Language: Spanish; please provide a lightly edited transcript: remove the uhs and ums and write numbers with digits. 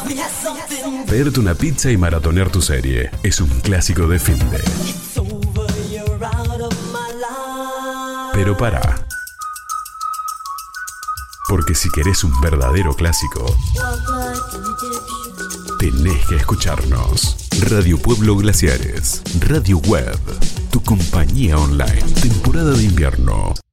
Pedirte una pizza y maratonear tu serie es un clásico de finde. Pero pará. Porque si querés un verdadero clásico, tenés que escucharnos. Radio Pueblo Glaciares, Radio Web, tu compañía online. Temporada de invierno.